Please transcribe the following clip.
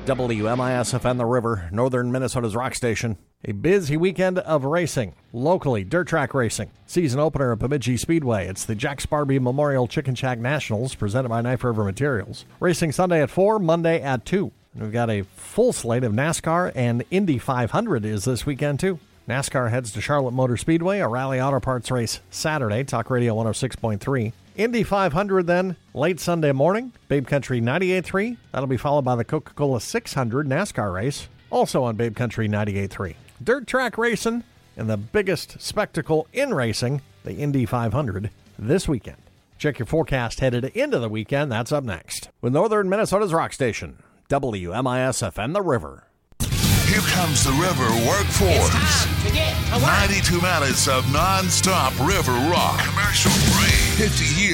WMISFN The River, northern Minnesota's rock station. A busy weekend of racing. Locally, dirt track racing. Season opener at Bemidji Speedway. It's the Jack Sparby Memorial Chicken Shack Nationals, presented by Knife River Materials. Racing Sunday at 4, Monday at 2. And we've got a full slate of NASCAR, and Indy 500 is this weekend, too. NASCAR heads to Charlotte Motor Speedway, a Rally Auto Parts race Saturday, Talk Radio 106.3. Indy 500 then, late Sunday morning, Babe Country 98.3. That'll be followed by the Coca-Cola 600 NASCAR race, also on Babe Country 98.3. Dirt track racing and the biggest spectacle in racing, the Indy 500, this weekend. Check your forecast headed into the weekend. That's up next. With northern Minnesota's rock station, WMISFN The River. Here comes the River Workforce. It's time to get to work. 92 minutes of non-stop river rock. Commercial free. 50 years.